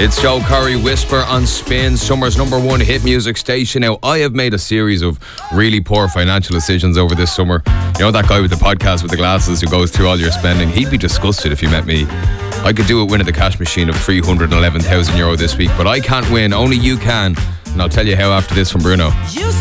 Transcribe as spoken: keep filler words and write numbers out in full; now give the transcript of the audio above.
It's Joe Curry, Whisper on Spin, summer's number one hit music station. Now, I have made a series of really poor financial decisions over this summer. You know that guy with the podcast with the glasses who goes through all your spending? He'd be disgusted if he met me. I could do it winning the cash machine of three hundred eleven thousand euro this week, but I can't win. Only you can. And I'll tell you how after this from Bruno. You